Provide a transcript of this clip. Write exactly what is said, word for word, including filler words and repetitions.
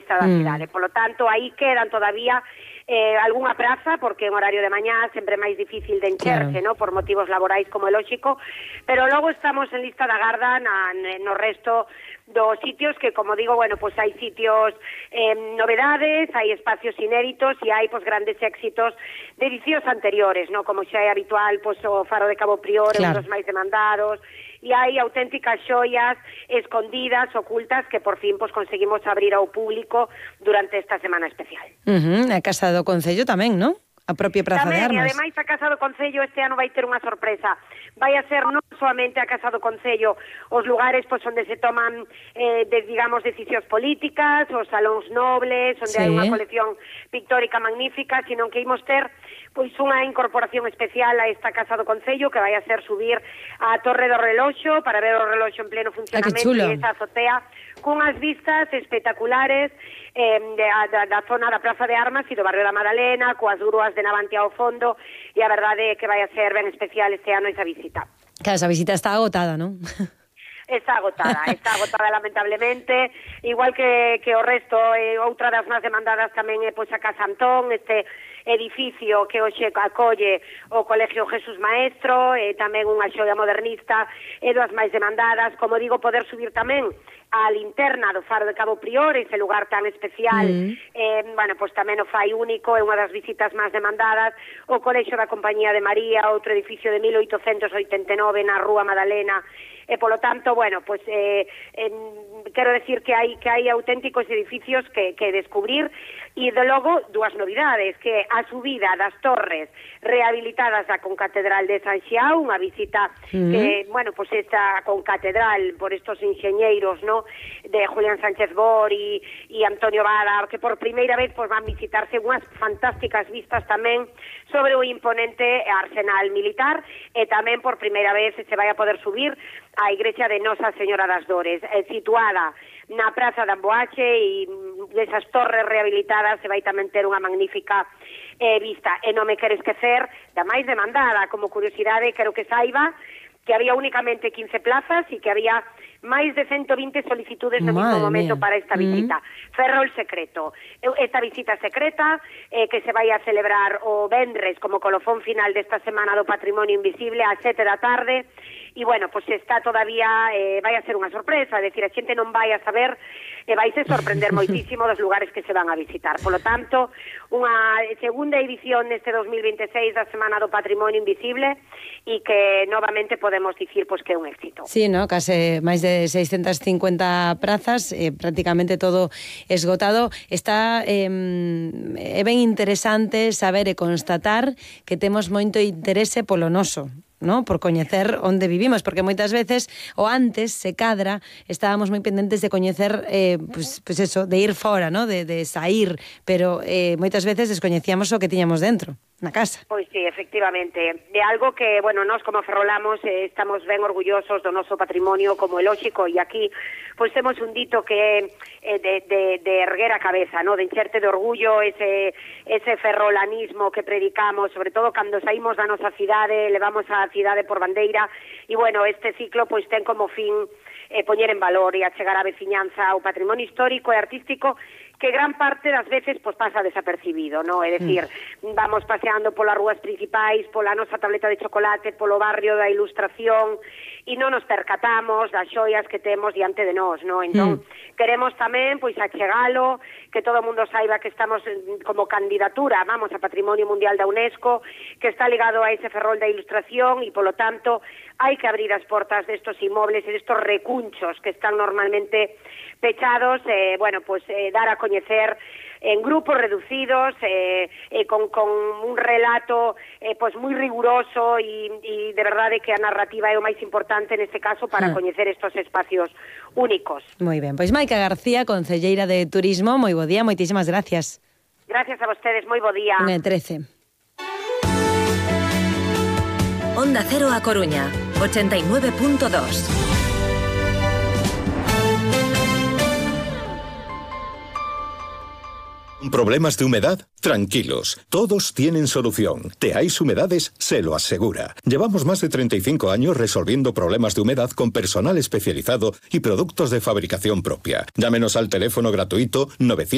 vista da cidade. Polo tanto, aí quedan todavía eh, algunha praza, porque en horario de mañá sempre é máis difícil de encherse, claro, ¿no? Por motivos laborais como é lóxico, pero logo estamos en lista da garda na, no resto dos sitios que, como digo, bueno, pues hai sitios eh, novedades, hai espacios inéditos e hai pues grandes éxitos de edicións anteriores, ¿no? Como xa é habitual, pues o Faro de Cabo Prior, claro, é un dos máis demandados, e hai auténticas xoias escondidas, ocultas, que por fin pues conseguimos abrir ao público durante esta semana especial. Uh-huh. A Casa do Concello tamén, non? A propia Praza tamén, de Armas. E ademais a Casa do Concello este ano vai ter unha sorpresa. Vai a ser non solamente a Casa do Concello os lugares pois, onde se toman, eh, de, digamos, decisións políticas, os salóns nobles, onde sí, hai unha colección pictórica magnífica, sino que imos ter pois unha incorporación especial a esta Casa do Concello que vai a ser subir a Torre do Reloxo para ver o reloxo en pleno funcionamento e esa azotea cunhas vistas espectaculares eh, da, da zona da Praza de Armas e do barrio da Madalena, coas grúas de Navantia ao fondo, e a verdade é que vai a ser ben especial este ano esa visita. Claro, esa visita está agotada, non? Está agotada, está agotada lamentablemente, igual que, que o resto, eh, outra das máis demandadas tamén é pois a Casa Antón, este edificio que hoxe acolle o Colegio Jesús Maestro, e tamén unha xoia modernista, é das máis demandadas, como digo, poder subir tamén a linterna do Faro de Cabo Prior, ese lugar tan especial, mm. eh, bueno, pois tamén o fai único, é unha das visitas máis demandadas, o Colexio da Compañía de María, outro edificio de mil oitocentos oitenta e nove na Rúa Madalena, e polo tanto, bueno, pois eh, eh, quero decir que hai que hai auténticos edificios que, que descubrir, e de logo dúas novidades, que a subida das torres rehabilitadas da Concatedral de San Xiao, unha visita mm. que, bueno, pois esta Concatedral por estos enxeñeiros, ¿no?, de Julián Sánchez Bor e, e Antonio Vara, que por primeira vez pois van visitarse unhas fantásticas vistas tamén sobre o imponente arsenal militar, e tamén por primeira vez se vai a poder subir a igrexa de Nosa Señora das Dores, eh, situada na Praza de Amboache, e desas torres rehabilitadas se vai tamén ter unha magnífica eh, vista. E non me quero esquecer da máis demandada, como curiosidade, quero que saiba que había únicamente quince plazas e que había máis de ciento vinte solicitudes no mismo momento mía. Para esta visita. Mm. Ferrol secreto. Esta visita secreta eh, que se vai a celebrar o vendres como colofón final desta Semana do Patrimonio Invisible ás sete da tarde, e bueno, pois pues está todavía, eh, vai a ser unha sorpresa, é dicir, a xente non vai a saber e vai se sorprender moitísimo dos lugares que se van a visitar. Polo tanto, unha segunda edición neste dos mil veintiséis da Semana do Patrimonio Invisible, e que novamente podemos dicir pois pues, que é un éxito. Sí, no, case máis de seiscentas cincuenta prazas, eh, prácticamente todo esgotado. Está eh, é ben interesante saber e constatar que temos moito interese polo noso, ¿no?, por coñecer onde vivimos, porque moitas veces, o antes, se cadra, estábamos moi pendentes de coñecer, eh, pues, pues eso, de ir fora, ¿no?, de, de sair, pero eh, moitas veces descoñecíamos o que tiñamos dentro, na casa. Pois sí, efectivamente, de algo que, bueno, nós como ferrolamos eh, estamos ben orgullosos do noso patrimonio como é lóxico, e aquí pois temos un dito que é eh, de, de, de erguer a cabeza, ¿no?, de encherte de orgullo ese, ese ferrolanismo que predicamos, sobre todo cando saímos da nosa cidade, levamos a cidade por bandeira, e bueno, este ciclo pois ten como fin eh, poñer en valor e achegar a veciñanza ao patrimonio histórico e artístico que gran parte das veces pois pasa desapercibido, ¿no? É dicir, mm. vamos paseando polas rúas principais, pola nosa tableta de chocolate, polo barrio da Ilustración, e non nos percatamos das xoias que temos diante de nós, ¿no? Entón, mm. queremos tamén pois achegalo, que todo o mundo saiba que estamos como candidatura, vamos, a Patrimonio Mundial da UNESCO, que está ligado a ese ferrol da Ilustración, e polo tanto hai que abrir as portas destos inmobles e destos recunchos que están normalmente pechados, eh, bueno, pues eh, dar a coñecer en grupos reducidos, eh, eh, con, con un relato eh, pues moi riguroso, e, e de verdade que a narrativa é o máis importante neste caso para ah. coñecer estos espacios únicos. Moi ben, pois Maica García, concelleira de Turismo, moi bo día, moitísimas gracias. Gracias a vostedes, moi bo día. unha e trece. Onda Cero a Coruña, ochenta y nueve punto dos. ¿Problemas de humedad? Tranquilos, todos tienen solución. Teais Humedades se lo asegura. Llevamos más de treinta y cinco años resolviendo problemas de humedad con personal especializado y productos de fabricación propia. Llámenos al teléfono gratuito novecientos